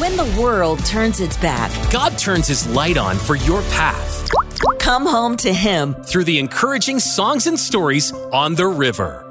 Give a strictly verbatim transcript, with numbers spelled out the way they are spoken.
when the world turns its back, God turns His light on for your path. Come home to Him through the encouraging songs and stories on the river.